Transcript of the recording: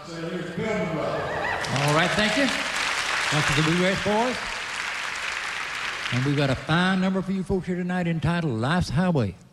All right, thank you. That's the Bluegrass Boys. And we've got a fine number for you folks here tonight entitled Life's Highway.